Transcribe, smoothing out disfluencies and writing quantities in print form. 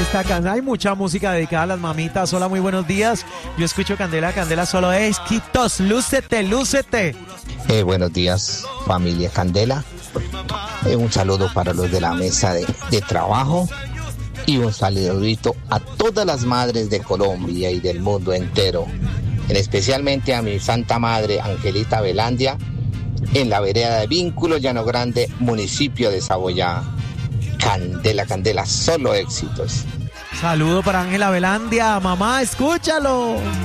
esta canción. Hay mucha música dedicada a las mamitas. Hola, muy buenos días. Yo escucho Candela, Candela solo éxitos. Lúcete, lúcete. Buenos días, familia Candela. Un saludo para los de la mesa de trabajo y un saludito a todas las madres de Colombia y del mundo entero, especialmente a mi santa madre Angelita Velandia en la vereda de Vínculo, Llano Grande, municipio de Saboyá. Candela, Candela, solo éxitos. Saludo para Ángela Velandia. Mamá, escúchalo.